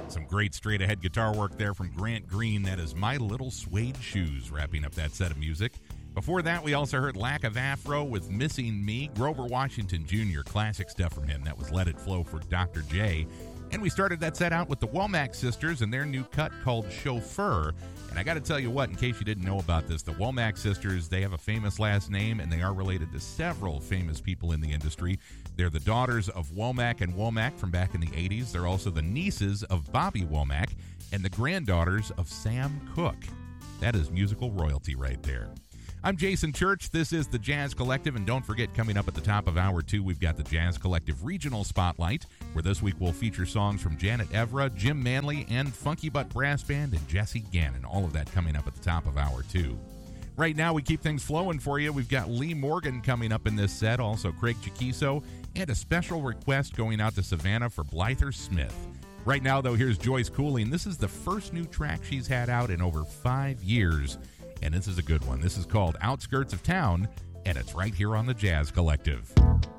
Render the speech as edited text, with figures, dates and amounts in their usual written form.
Some great straight-ahead guitar work there from Grant Green. That is My Little Suede Shoes, wrapping up that set of music. Before that, we also heard Lack of Afro with Missing Me. Grover Washington Jr., classic stuff from him. That was Let It Flow for Dr. J. And we started that set out with the Womack Sisters and their new cut called Chauffeur. And I got to tell you what, in case you didn't know about this, the Womack Sisters, they have a famous last name, and they are related to several famous people in the industry. They're the daughters of Womack and Womack from back in the 80s. They're also the nieces of Bobby Womack and the granddaughters of Sam Cooke. That is musical royalty right there. I'm Jason Church. This is the Jazz Collective, and don't forget, coming up at the top of Hour 2, we've got the Jazz Collective Regional Spotlight, where this week we'll feature songs from Janet Evra, Jim Manley, and Funky Butt Brass Band and Jesse Gannon. All of that coming up at the top of Hour 2. Right now, we keep things flowing for you. We've got Lee Morgan coming up in this set, also Craig Chiquiso, and a special request going out to Savannah for Blyther Smith. Right now, though, here's Joyce Cooling. This is the first new track she's had out in over 5 years. And this is a good one. This is called Outskirts of Town, and it's right here on the Jazz Collective.